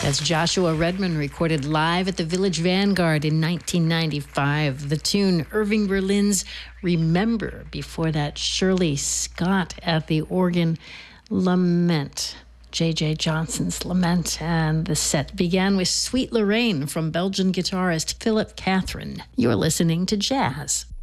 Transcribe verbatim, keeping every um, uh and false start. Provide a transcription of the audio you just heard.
as Joshua Redman recorded live at the Village Vanguard in nineteen ninety-five. The tune Irving Berlin's Remember. Before that, Shirley Scott at the organ, Lament. J J Johnson's Lament. And the set began with Sweet Lorraine from Belgian guitarist Philip Catherine. You're listening to Jazz.